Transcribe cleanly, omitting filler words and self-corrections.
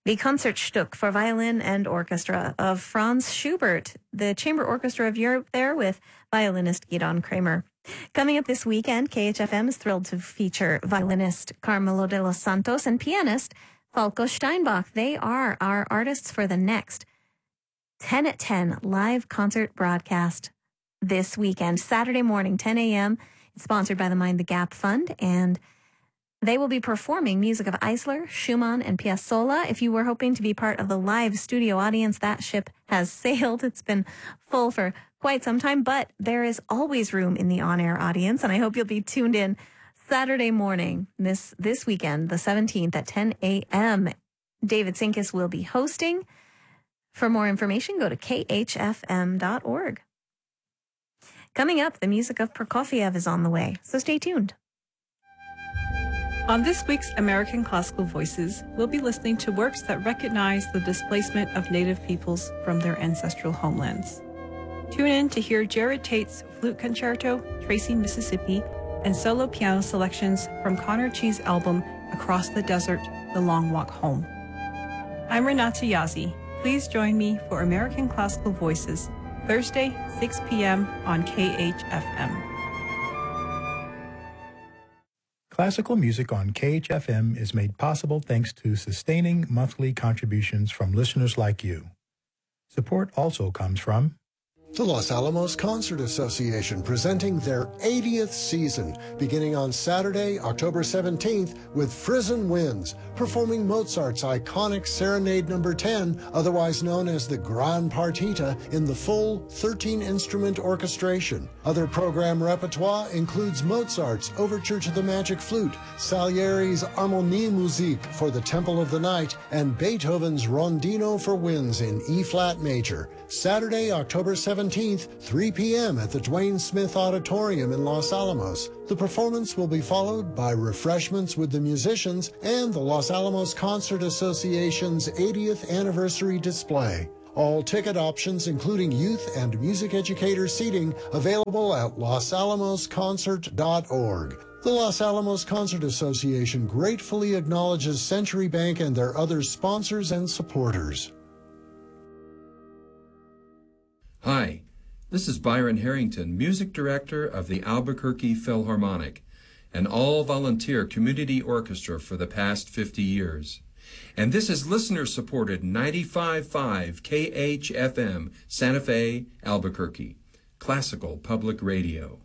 The Concertstück for violin and orchestra of Franz Schubert, the Chamber Orchestra of Europe there with violinist Gidon Kramer. Coming up this weekend, KHFM is thrilled to feature violinist Carmelo de los Santos and pianist Falco Steinbach. They are our artists for the next 10 at 10 live concert broadcast this weekend, Saturday morning, 10 a.m. It's sponsored by the Mind the Gap Fund, and they will be performing music of Eisler, Schumann, and Piazzolla. If you were hoping to be part of the live studio audience, that ship has sailed. It's been full for quite some time, but there is always room in the on-air audience, and I hope you'll be tuned in Saturday morning, this weekend, the 17th at 10 a.m. David Sinkus will be hosting. For more information, go to khfm.org. Coming up, the music of Prokofiev is on the way, so stay tuned. On this week's American Classical Voices, we'll be listening to works that recognize the displacement of Native peoples from their ancestral homelands. Tune in to hear Jared Tate's Flute Concerto, Tracy, Mississippi, and solo piano selections from Connor Chee's album Across the Desert, The Long Walk Home. I'm Renata Yazzie. Please join me for American Classical Voices, Thursday, 6 p.m. on KHFM. Classical music on KHFM is made possible thanks to sustaining monthly contributions from listeners like you. Support also comes from the Los Alamos Concert Association, presenting their 80th season, beginning on Saturday, October 17th, with Frizzen Winds, performing Mozart's iconic Serenade No. 10, otherwise known as the Gran Partita, in the full 13-instrument orchestration. Other program repertoire includes Mozart's Overture to the Magic Flute, Salieri's Harmonie Musique for the Temple of the Night, and Beethoven's Rondino for Winds in E-flat major. Saturday, October 17th, 3 p.m. at the Dwayne Smith Auditorium in Los Alamos. The performance will be followed by refreshments with the musicians and the Los Alamos Concert Association's 80th anniversary display. All ticket options, including youth and music educator seating, available at losalamosconcert.org. The Los Alamos Concert Association gratefully acknowledges Century Bank and their other sponsors and supporters. Hi, this is Byron Harrington, Music Director of the Albuquerque Philharmonic, an all-volunteer community orchestra for the past 50 years. And this is listener-supported 95.5 KHFM, Santa Fe, Albuquerque, classical public radio.